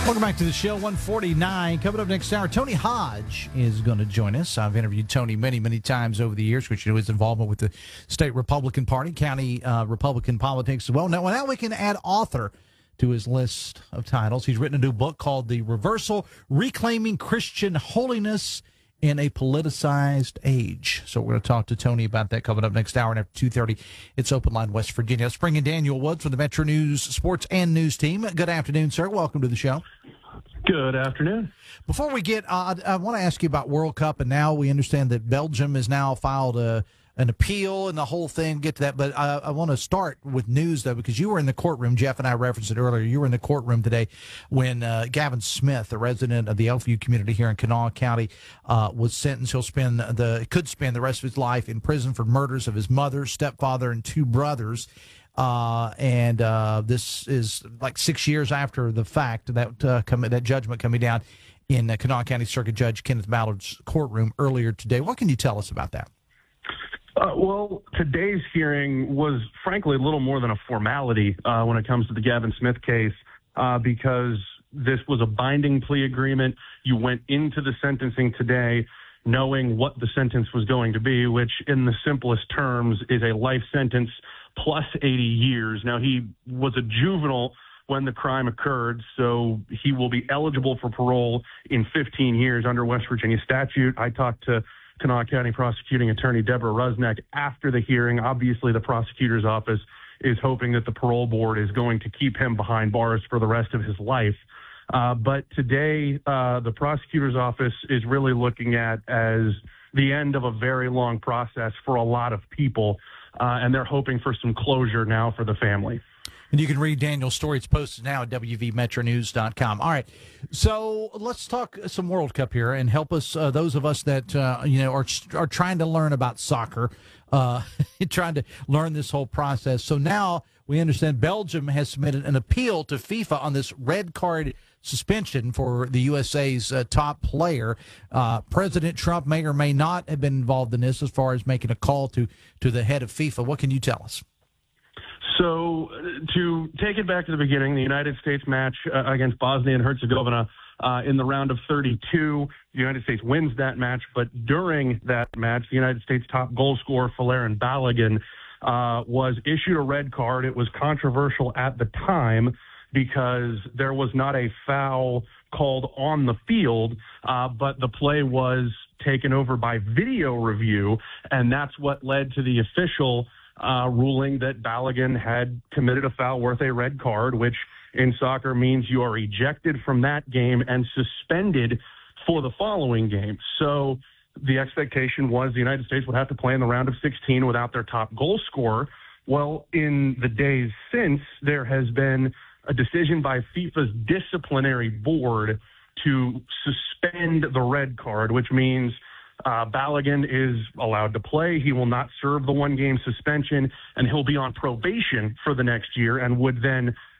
Welcome back to the show, 149. Coming up next hour, Tony Hodge is going to join us. I've interviewed Tony many, many times over the years, which you know his involvement with the state Republican Party, county Republican politics as well. Now we can add author to his list of titles. He's written a new book called The Reversal, Reclaiming Christian Holiness in a Politicized Age. So we're going to talk to Tony about that coming up next hour, and after 2:30, it's Open Line West Virginia. Let's bring in Daniel Woods from the Metro News Sports and News team. Good afternoon, sir. Welcome to the show. Good afternoon. Before we get, I want to ask you about World Cup, and now we understand that Belgium has now filed an appeal and the whole thing. Get to that, but I want to start with news, though, because you were in the courtroom. Jeff and I referenced it earlier. You were in the courtroom today when Gavin Smith, a resident of the Elkview community here in Kanawha County, was sentenced. He'll could spend the rest of his life in prison for murders of his mother, stepfather, and two brothers. This is like 6 years after the fact that judgment coming down in Kanawha County Circuit Judge Kenneth Ballard's courtroom earlier today. What can you tell us about that? Well, today's hearing was, frankly, a little more than a formality when it comes to the Gavin Smith case because this was a binding plea agreement. You went into the sentencing today knowing what the sentence was going to be, which in the simplest terms is a life sentence plus 80 years. Now, he was a juvenile when the crime occurred, so he will be eligible for parole in 15 years under West Virginia statute. I talked to Kanawha County Prosecuting Attorney Deborah Rusnak after the hearing. Obviously, the prosecutor's office is hoping that the parole board is going to keep him behind bars for the rest of his life. But today, the prosecutor's office is really looking at as the end of a very long process for a lot of people, and they're hoping for some closure now for the family. And you can read Daniel's story. It's posted now at wvmetronews.com. All right, so let's talk some World Cup here and help us, those of us that are trying to learn about soccer, trying to learn this whole process. So now we understand Belgium has submitted an appeal to FIFA on this red card suspension for the USA's top player. President Trump may or may not have been involved in this as far as making a call to the head of FIFA. What can you tell us? So to take it back to the beginning, the United States match against Bosnia and Herzegovina in the round of 32, the United States wins that match. But during that match, the United States top goal scorer, Folarin Balogun, was issued a red card. It was controversial at the time because there was not a foul called on the field, but the play was taken over by video review, and that's what led to the official ruling that Balogun had committed a foul worth a red card, which in soccer means you are ejected from that game and suspended for the following game. So the expectation was the United States would have to play in the round of 16 without their top goal scorer. Well, in the days since, there has been a decision by FIFA's disciplinary board to suspend the red card, which means Balogun is allowed to play. He will not serve the one-game suspension, and he'll be on probation for the next year and would then